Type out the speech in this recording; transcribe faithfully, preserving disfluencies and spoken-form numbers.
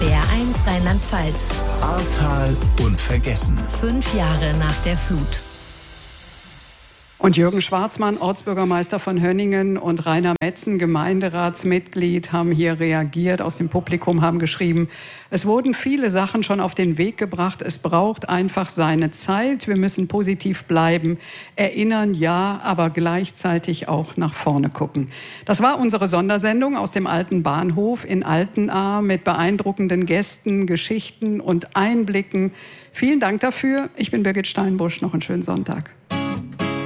S W R eins Rheinland-Pfalz. Ahrtal unvergessen. Fünf Jahre nach der Flut. Und Jürgen Schwarzmann, Ortsbürgermeister von Hönningen, und Rainer Metzen, Gemeinderatsmitglied, haben hier reagiert. Aus dem Publikum haben geschrieben, es wurden viele Sachen schon auf den Weg gebracht. Es braucht einfach seine Zeit. Wir müssen positiv bleiben. Erinnern, ja, aber gleichzeitig auch nach vorne gucken. Das war unsere Sondersendung aus dem alten Bahnhof in Altenahr mit beeindruckenden Gästen, Geschichten und Einblicken. Vielen Dank dafür. Ich bin Birgit Steinbusch. Noch einen schönen Sonntag.